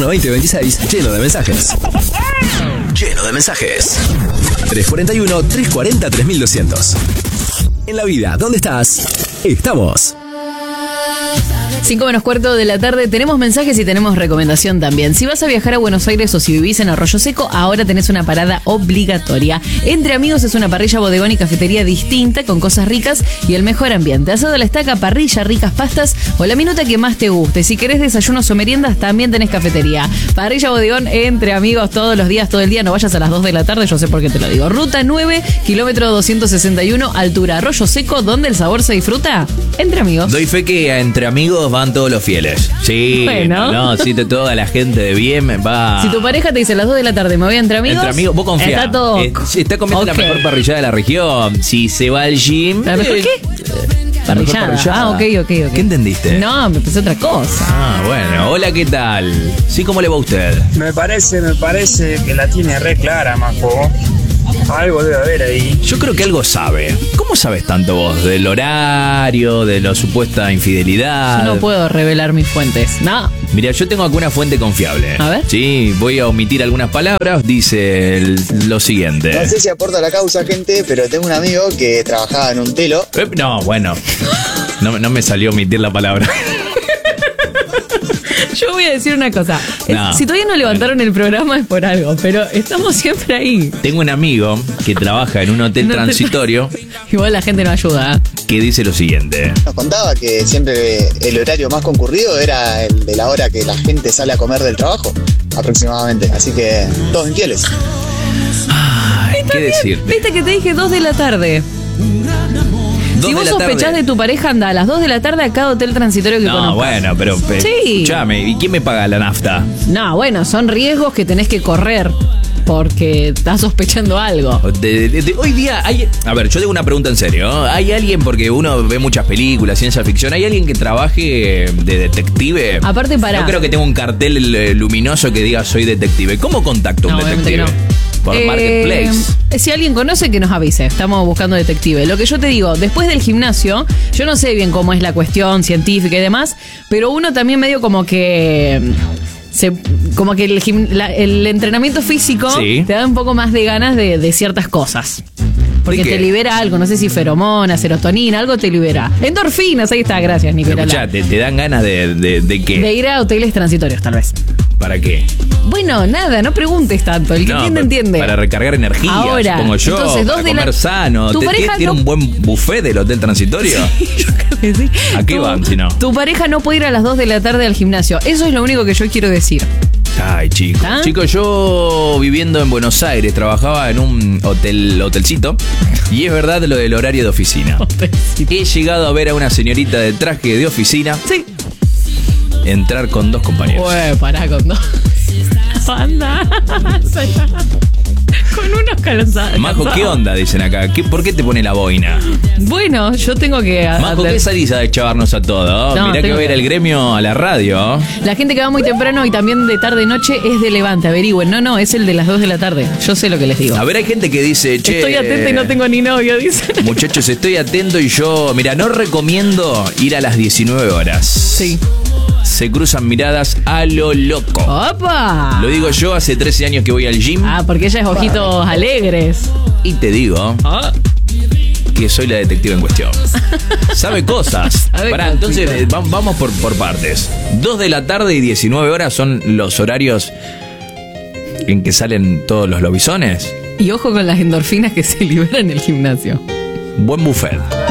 invierno 2026 lleno de mensajes. Lleno de mensajes. 341-340-3200. En la vida, ¿dónde estás? Estamos. 5:15 de la tarde, tenemos mensajes y tenemos recomendación también. Si vas a viajar a Buenos Aires o si vivís en Arroyo Seco, ahora tenés una parada obligatoria. Entre Amigos es una parrilla, bodegón y cafetería distinta con cosas ricas y el mejor ambiente. Asado a la estaca, parrilla, ricas pastas o la minuta que más te guste. Si querés desayunos o meriendas, también tenés cafetería. Parrilla, bodegón, Entre Amigos todos los días, todo el día. No vayas a las 2 de la tarde, yo sé por qué te lo digo. Ruta 9, kilómetro 261, altura Arroyo Seco, donde el sabor se disfruta. Entre Amigos. Doy fe que a Entre Amigos van todos los fieles. Sí, bueno. No, sí, toda la gente de bien va. Si tu pareja te dice a las 2 de la tarde me voy a Entre Amigos. Entre Amigos, vos confiás. Está todo. Está comiendo la mejor parrillada de la región. Si se va al gym. ¿La mejor qué? Parrillada. Ah, ok. ¿Qué entendiste? No, me pensé otra cosa. Ah, bueno. Hola, ¿qué tal? Sí, ¿cómo le va a usted? Me parece que la tiene re clara, Majo. Algo debe haber ahí. Yo creo que algo sabe. ¿Cómo sabes tanto vos? ¿Del horario? ¿De la supuesta infidelidad? Yo no puedo revelar mis fuentes. No. Mira, yo tengo alguna fuente confiable. A ver. Sí, voy a omitir algunas palabras. Dice lo siguiente. No sé si aporta a la causa, gente, pero tengo un amigo que trabajaba en un telo. No, bueno. No me salió omitir la palabra. Yo voy a decir una cosa. No. Si todavía no levantaron el programa es por algo, pero estamos siempre ahí. Tengo un amigo que trabaja en un hotel transitorio. Igual la gente no ayuda. Que dice lo siguiente. Nos contaba que siempre el horario más concurrido era el de la hora que la gente sale a comer del trabajo, aproximadamente. Así que todos infieles. Ay, ¿qué decir? Viste que te dije 2 de la tarde. Si vos sospechás de tu pareja, anda a las 2 de la tarde a cada hotel transitorio que conozcas. No, bueno, pero sí. Escuchame, ¿y quién me paga la nafta? No, bueno, son riesgos que tenés que correr porque estás sospechando algo. Hoy día hay... A ver, yo tengo una pregunta en serio, ¿no? ¿Hay alguien, porque uno ve muchas películas, ciencia ficción, ¿hay alguien que trabaje de detective? Aparte, No creo que tenga un cartel luminoso que diga soy detective. ¿Cómo contacto a un detective? Por Marketplace. Si alguien conoce, que nos avise. Estamos buscando detective. Lo que yo te digo, después del gimnasio, yo no sé bien cómo es la cuestión científica y demás, pero uno también medio como que... como que el entrenamiento físico te da un poco más de ganas de ciertas cosas. Porque te libera algo, no sé si feromonas, serotonina, algo te libera. Endorfinas, ahí está, gracias, Nicolás. Escuchá, ¿te dan ganas de qué? De ir a hoteles transitorios, tal vez. ¿Para qué? Bueno, nada, no preguntes tanto. El que entiende. Para recargar energía, ahora, supongo yo. Entonces, para comer sano. ¿Tiene un buen buffet del hotel transitorio? Sí, yo creo que sí. ¿A qué van, si no? Tu pareja no puede ir a las 2 de la tarde al gimnasio. Eso es lo único que yo quiero decir. Ay, chicos. ¿Ah? Chicos, yo viviendo en Buenos Aires trabajaba en un hotelcito. Y es verdad lo del horario de oficina. He llegado a ver a una señorita de traje de oficina. Sí. Entrar con 2 compañeros. Ué, pará con 2. Anda. Con unos calzados. Majo, ¿qué onda? Dicen acá. ¿Por qué te pone la boina? Bueno, yo tengo que... Majo, ¿qué salís a chavarnos a todos? No, mirá que va a ir el gremio a la radio. La gente que va muy temprano y también de tarde-noche es de Levante, averigüen. No, es el de las 2 de la tarde. Yo sé lo que les digo. A ver, hay gente que dice, che... Estoy atenta y no tengo ni novio, dice. Muchachos, estoy atento y yo... Mira, no recomiendo ir a las 19 horas. Sí. Se cruzan miradas a lo loco. ¡Opa! Lo digo yo, hace 13 años que voy al gym. Ah, porque ella es ojitos alegres. Y te digo que soy la detective en cuestión. Sabe cosas. Pará, entonces vamos por partes. 2 de la tarde y 19 horas son los horarios en que salen todos los lobisones. Y ojo con las endorfinas que se liberan en el gimnasio. Buen buffet.